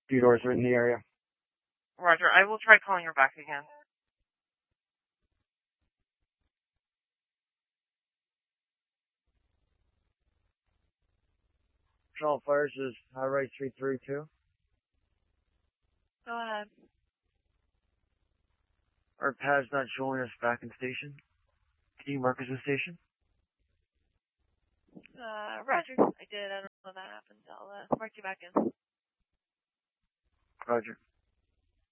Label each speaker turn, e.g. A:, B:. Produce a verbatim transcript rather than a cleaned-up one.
A: Theodore's right in the area.
B: Roger, I will try calling her back again.
A: Charlotte Fires is High Right three three two.
B: Go ahead.
A: Our pad's not showing us back in station. Can you mark us a station?
B: Uh, Roger. I did. I don't know when that happened. I'll uh, mark you back in.
A: Roger.